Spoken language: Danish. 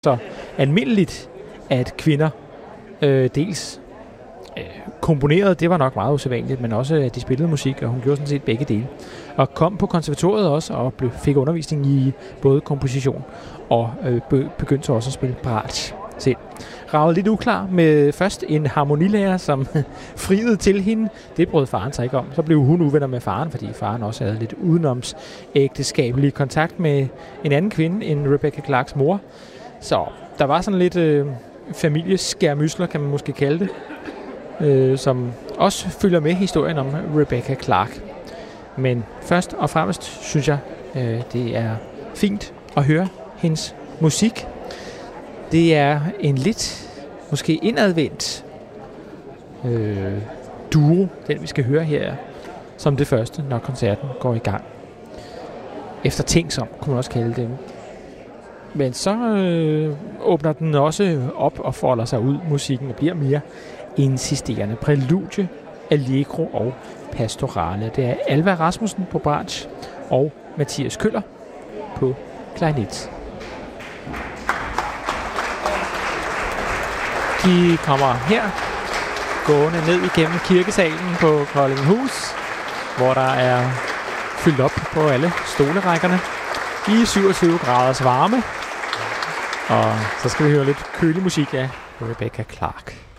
så almindeligt, at kvinder dels komponerede, det var nok meget usædvanligt, men også at de spillede musik, og hun gjorde sådan set begge dele. Og kom på konservatoriet også, og fik undervisning i både komposition og begyndte så også at spille bratsch selv. Raget lidt uklar med først en harmonilærer, som friede til hende. Det brød faren sig ikke om. Så blev hun uvenner med faren, fordi faren også havde lidt udenomsægteskabelig kontakt med en anden kvinde end Rebecca Clarks mor. Så der var sådan lidt familieskærmysler, kan man måske kalde det, som også følger med historien om Rebecca Clark. Men først og fremmest synes jeg, det er fint at høre hendes musik. Det er en lidt, måske indadvendt duo, den vi skal høre her, som det første, når koncerten går i gang. Eftertænksom, kunne man også kalde det. Men så åbner den også op og folder sig ud, musikken, og bliver mere insisterende. Prælude, allegro og pastorale. Det er Alva Rasmussen på bratsch og Mathias Køller på klarinet. De kommer her gående ned igennem kirkesalen på Koldinghus, hvor der er fyldt op på alle stolerækkerne i 27 graders varme. Og så skal vi høre lidt kølig musik af Rebecca Clark.